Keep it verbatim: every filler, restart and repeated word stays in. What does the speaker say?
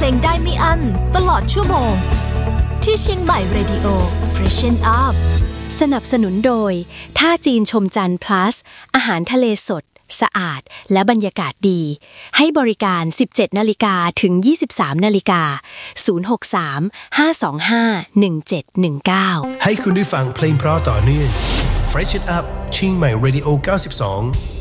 งได้ไม่อั้นตลอดชั่วโมงที่เชียงใหม่ Radio Freshen Up สนับสนุนโดยท่าจีนชมจันทร์ plus อาหารทะเลสดสะอาดและบรรยากาศดีให้บริการ สิบเจ็ดนาฬิกา ถึง ยี่สิบสามนาฬิกา ศูนย์ หก สาม ห้า สอง ห้า หนึ่ง เจ็ด หนึ่ง เก้าให้คุณได้ฟังเพลงเพราะต่อเนื่อง Fresh It Up เชียงใหม่ Radio เก้าสิบสอง